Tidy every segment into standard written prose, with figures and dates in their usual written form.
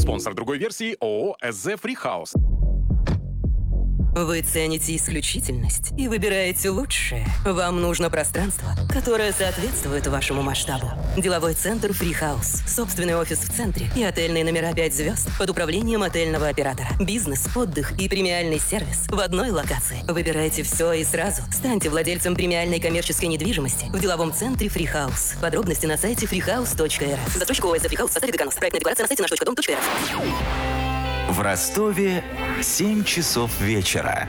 Спонсор другой версии ООО «СЗ Фрихаус». Вы цените исключительность и выбираете лучшее. Вам нужно пространство, которое соответствует вашему масштабу. Деловой центр «Фрихаус». Собственный офис в центре и отельные номера 5 звезд под управлением отельного оператора. Бизнес, отдых и премиальный сервис в одной локации. Выбирайте все и сразу. Станьте владельцем премиальной коммерческой недвижимости в деловом центре «Фрихаус». Подробности на сайте freehouse.rf. Застройщик ОСЗ «Фрихаус» в составе ДКНОС. Проектная декларация на сайте nаш.дом.рф. В Ростове 7 часов вечера.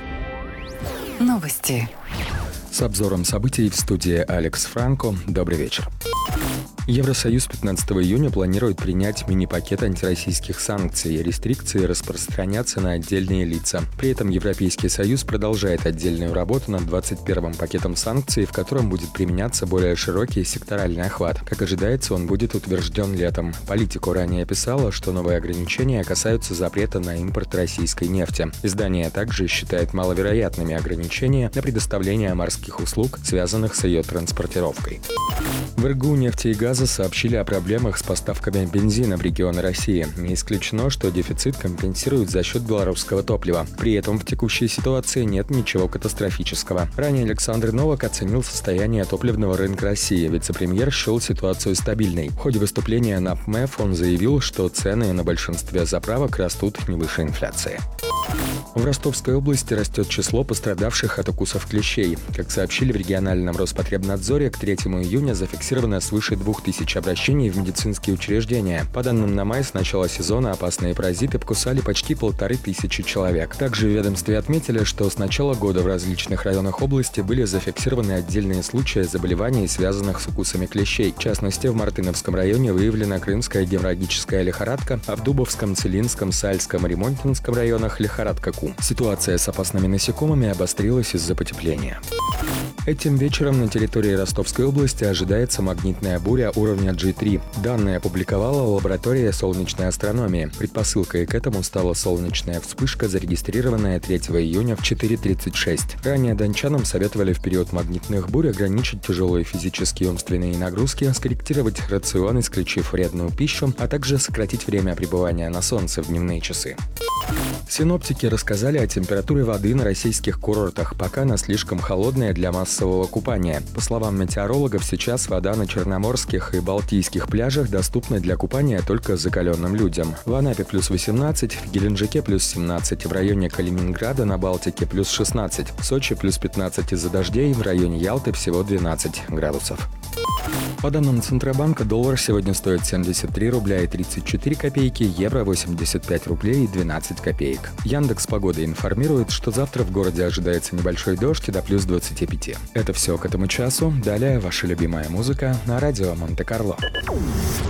Новости. С обзором событий в студии Алекс Франко. Добрый вечер. Евросоюз 15 июня планирует принять мини-пакет антироссийских санкций. Рестрикции распространятся на отдельные лица. При этом Европейский Союз продолжает отдельную работу над 21-м пакетом санкций, в котором будет применяться более широкий секторальный охват. Как ожидается, он будет утвержден летом. Политико ранее писало, что новые ограничения касаются запрета на импорт российской нефти. Издание также считает маловероятными ограничения на предоставление морских услуг, связанных с ее транспортировкой. В РГУ «Нефти и газа» сообщили о проблемах с поставками бензина в регионы России. Не исключено, что дефицит компенсируют за счет белорусского топлива. При этом в текущей ситуации нет ничего катастрофического. Ранее Александр Новак оценил состояние топливного рынка России. Вице-премьер счел ситуацию стабильной. В ходе выступления на ПМЭФ он заявил, что цены на большинстве заправок растут не выше инфляции. В Ростовской области растет число пострадавших от укусов клещей. Как сообщили в региональном Роспотребнадзоре, к 3 июня зафиксировано свыше 2000 обращений в медицинские учреждения. По данным на май, с начала сезона опасные паразиты покусали почти 1500 человек. Также в ведомстве отметили, что с начала года в различных районах области были зафиксированы отдельные случаи заболеваний, связанных с укусами клещей. В частности, в Мартыновском районе выявлена крымская геморрагическая лихорадка, а в Дубовском, Целинском, Сальском и Ремонтинском районах лихорадка КУ. Ситуация с опасными насекомыми обострилась из-за потепления. Этим вечером на территории Ростовской области ожидается магнитная буря уровня G3. Данные опубликовала лаборатория солнечной астрономии. Предпосылкой к этому стала солнечная вспышка, зарегистрированная 3 июня в 4:36. Ранее дончанам советовали в период магнитных бурь ограничить тяжелые физические и умственные нагрузки, скорректировать рацион, исключив вредную пищу, а также сократить время пребывания на солнце в дневные часы. Синоптики рассказали о температуре воды на российских курортах, пока она слишком холодная для массового купания. По словам метеорологов, сейчас вода на черноморских и балтийских пляжах доступна для купания только закаленным людям. В Анапе плюс 18, в Геленджике плюс 17, в районе Калининграда на Балтике плюс 16, в Сочи плюс 15 из-за дождей, в районе Ялты всего 12 градусов. По данным Центробанка, доллар сегодня стоит 73 рубля и 34 копейки, евро 85 рублей и 12 копеек. Яндекс.Погода информирует, что завтра в городе ожидается небольшой дождь и до плюс 25. Это все к этому часу. Далее ваша любимая музыка на радио Монте-Карло.